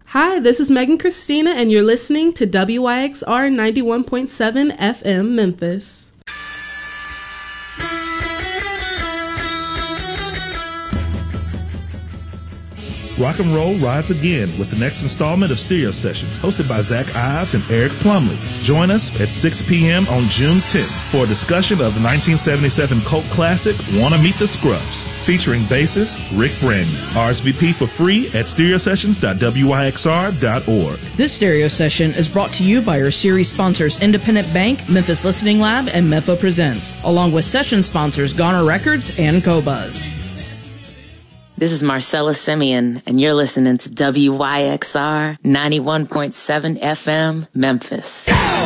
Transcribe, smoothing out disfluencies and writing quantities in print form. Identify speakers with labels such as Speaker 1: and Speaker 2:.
Speaker 1: Hi, this is Megan Christina, and you're listening to WYXR 91.7 FM Memphis.
Speaker 2: Rock and roll rides again with the next installment of Stereo Sessions, hosted by Zach Ives and Eric Plumley. Join us at 6 p.m. on June 10th for a discussion of the 1977 cult classic, Wanna Meet the Scruffs, featuring bassist Rick Brandon. RSVP for free at stereosessions.wyxr.org.
Speaker 3: This Stereo Session is brought to you by our series sponsors Independent Bank, Memphis Listening Lab, and Mepho Presents, along with session sponsors Goner Records and Cobuzz.
Speaker 4: This is Marcella Simeon, and you're listening to WYXR 91.7 FM, Memphis.